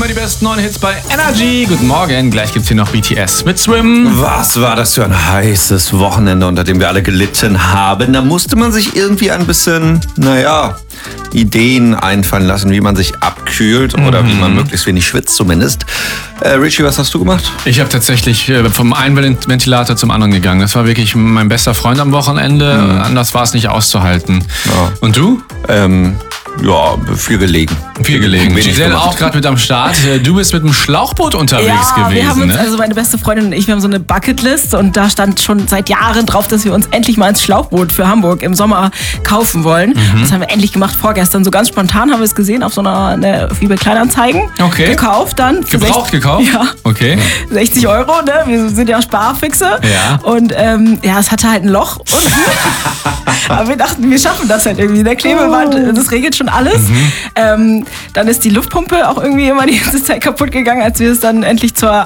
immer die besten neuen Hits bei Energy. Guten Morgen, gleich gibt's hier noch BTS mit Swim. Was war das für ein heißes Wochenende, unter dem wir alle gelitten haben? Da musste man sich irgendwie ein bisschen, Ideen einfallen lassen, wie man sich abkühlt oder wie man möglichst wenig schwitzt zumindest. Richie, was hast du gemacht? Ich habe tatsächlich vom einen Ventilator zum anderen gegangen. Das war wirklich mein bester Freund am Wochenende. Anders war es nicht auszuhalten. Ja. Und du? Viel gelegen. Viel gelegen. Wenig Giselle gemacht. auch gerade mit am Start. Du bist mit dem Schlauchboot unterwegs gewesen, wir haben uns, ne? also meine beste Freundin und ich, wir haben so eine Bucketlist und da stand schon seit Jahren drauf, dass wir uns endlich mal ein Schlauchboot für Hamburg im Sommer kaufen wollen. Das haben wir endlich gemacht vorgestern. So ganz spontan haben wir es gesehen auf so einer eBay Kleinanzeigen. Okay. Gekauft dann. Für Gebraucht gekauft? Ja. Okay. 60 €, ne? Wir sind ja Sparfixe. Ja. Und es hatte halt ein Loch unten. Aber wir dachten, wir schaffen das halt irgendwie. Der Klebeband, das regelt schon alles. Dann ist die Luftpumpe auch irgendwie immer die ganze Zeit kaputt gegangen, als wir es dann endlich zur